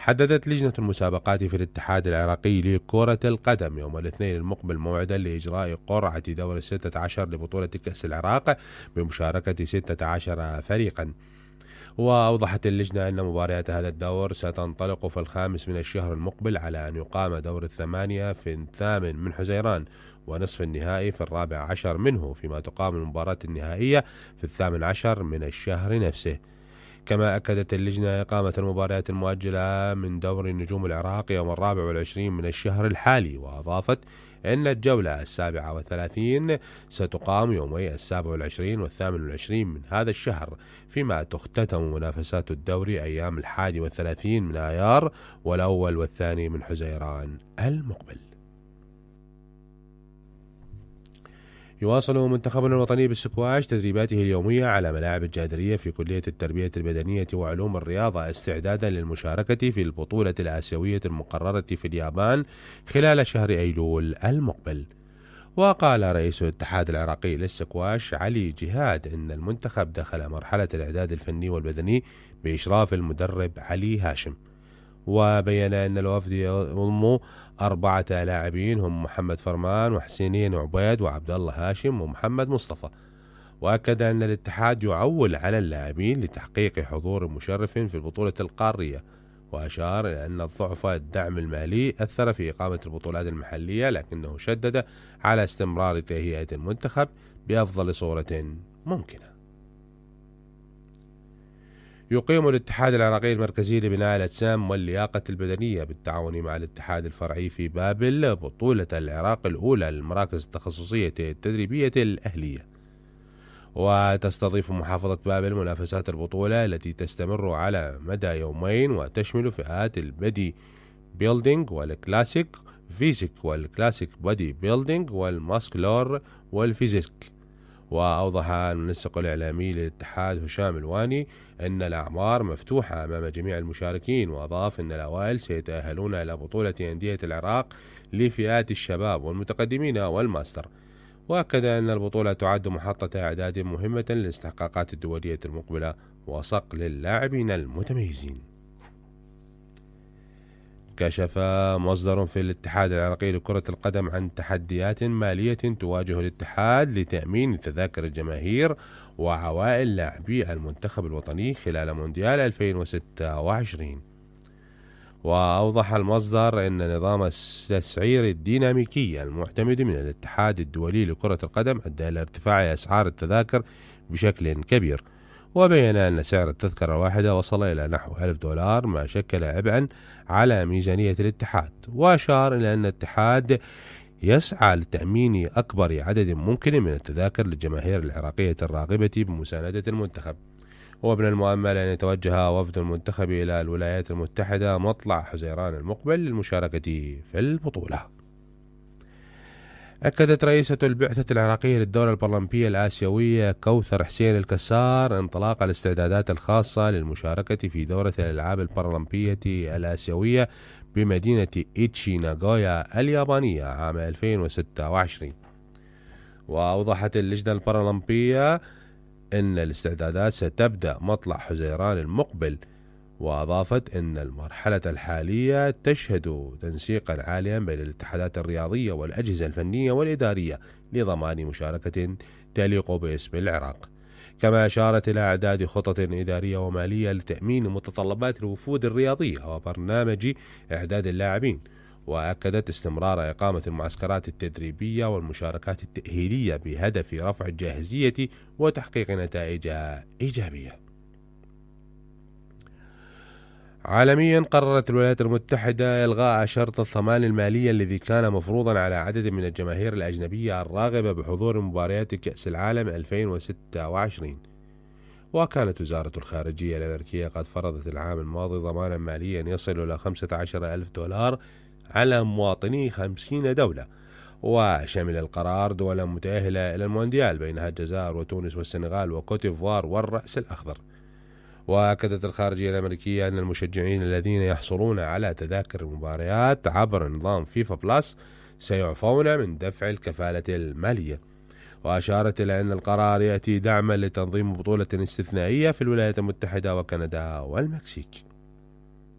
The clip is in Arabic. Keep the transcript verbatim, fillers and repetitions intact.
حددت لجنة المسابقات في الاتحاد العراقي لكرة القدم يوم الاثنين المقبل موعدا لإجراء قرعة دور الستة عشر لبطولة كأس العراق بمشاركة ستة عشر فريقا. وأوضحت اللجنة أن مباريات هذا الدور ستنطلق في الخامس من الشهر المقبل، على أن يقام دور الثمانية في الثامن من حزيران، ونصف النهائي في الرابع عشر منه، فيما تقام المباراة النهائية في الثامن عشر من الشهر نفسه. كما أكدت اللجنة إقامة المباريات المؤجلة من دور النجوم العراق يوم الرابع والعشرين من الشهر الحالي، وأضافت أن الجولة السابعة والثلاثين ستقام يومي السابع والعشرين والثامن والعشرين من هذا الشهر، فيما تختتم منافسات الدوري أيام الحادي والثلاثين من آيار والأول والثاني من حزيران المقبل. يواصل منتخبنا الوطني بالسكواش تدريباته اليومية على ملاعب الجادرية في كلية التربية البدنية وعلوم الرياضة استعدادا للمشاركة في البطولة الآسيوية المقررة في اليابان خلال شهر أيلول المقبل. وقال رئيس الاتحاد العراقي للسكواش علي جهاد أن المنتخب دخل مرحلة الإعداد الفني والبدني بإشراف المدرب علي هاشم. وبين أن الوفد يضم أربعة لاعبين هم محمد فرمان وحسينين عبيد وعبد الله هاشم ومحمد مصطفى. وأكد أن الاتحاد يعول على اللاعبين لتحقيق حضور مشرف في البطولة القارية، وأشار إلى أن الضعف الدعم المالي أثر في إقامة البطولات المحلية، لكنه شدد على استمرار تهيئة المنتخب بأفضل صورة ممكنة. يقيم الاتحاد العراقي المركزي لبناء الأجسام واللياقة البدنية بالتعاون مع الاتحاد الفرعي في بابل بطولة العراق الأولى للمراكز التخصصية التدريبية الأهلية. وتستضيف محافظة بابل منافسات البطولة التي تستمر على مدى يومين، وتشمل فئات البدي بيلدينج والكلاسيك فيزيك والكلاسيك بادي بيلدينج والماسكلور والفيزيك. وأوضح المنسق الإعلامي للاتحاد هشام الواني أن الأعمار مفتوحة أمام جميع المشاركين، وأضاف أن الأوائل سيتأهلون إلى بطولة أندية العراق لفئات الشباب والمتقدمين والماستر. وأكد أن البطولة تعد محطة إعداد مهمة للاستحقاقات الدولية المقبلة وصقل للاعبين المتميزين. كشف مصدر في الاتحاد العراقي لكرة القدم عن تحديات مالية تواجه الاتحاد لتأمين تذاكر الجماهير وعوائل لاعبي المنتخب الوطني خلال مونديال ألفين وستة وعشرين. وأوضح المصدر أن نظام التسعير الديناميكي المعتمد من الاتحاد الدولي لكرة القدم أدى إلى ارتفاع أسعار التذاكر بشكل كبير. وبين أن سعر التذكرة الواحدة وصل إلى نحو ألف دولار، ما شكل عبئا على ميزانية الاتحاد. وأشار إلى أن الاتحاد يسعى لتأمين أكبر عدد ممكن من التذاكر للجماهير العراقية الراغبة بمساندة المنتخب. ومن المؤمل أن يتوجه وفد المنتخب إلى الولايات المتحدة مطلع حزيران المقبل للمشاركة في البطولة. أكدت رئيسة البعثة العراقية للدورة البارالمبية الآسيوية كوثر حسين الكسار انطلاق الاستعدادات الخاصة للمشاركة في دورة الألعاب البارالمبية الآسيوية بمدينة إيتشي ناغويا اليابانية عام ألفين وستة وعشرين. وأوضحت اللجنة البارالمبية أن الاستعدادات ستبدأ مطلع حزيران المقبل. وأضافت أن المرحلة الحالية تشهد تنسيقا عاليا بين الاتحادات الرياضية والأجهزة الفنية والإدارية لضمان مشاركة تليق باسم العراق. كما أشارت إلى إعداد خطط إدارية ومالية لتأمين متطلبات الوفود الرياضية وبرنامج إعداد اللاعبين. وأكدت استمرار إقامة المعسكرات التدريبية والمشاركات التأهيلية بهدف رفع الجاهزية وتحقيق نتائج إيجابية. عالميا، قررت الولايات المتحدة إلغاء شرط الضمان المالي الذي كان مفروضا على عدد من الجماهير الأجنبية الراغبة بحضور مباريات كأس العالم ألفين وستة وعشرين. وكانت وزارة الخارجية الأمريكية قد فرضت العام الماضي ضمانا ماليا يصل إلى خمسة عشر ألف دولار على مواطني خمسين دولة، وشمل القرار دولا متأهلة إلى المونديال بينها الجزائر وتونس والسنغال وكوتيفوار والرأس الأخضر. وأكدت الخارجية الأمريكية أن المشجعين الذين يحصلون على تذاكر المباريات عبر نظام فيفا بلس سيعفون من دفع الكفالة المالية. وأشارت إلى أن القرار يأتي دعما لتنظيم بطولة استثنائية في الولايات المتحدة وكندا والمكسيك.